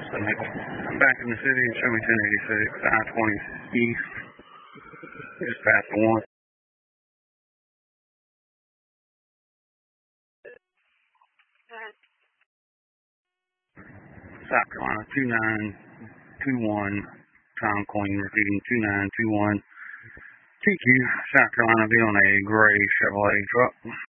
Back in the city, show me 1086, I-20 East, just past the one. South Carolina, 2921, Tom Queen, repeating 2921. TQ, South Carolina, be on a gray Chevrolet truck.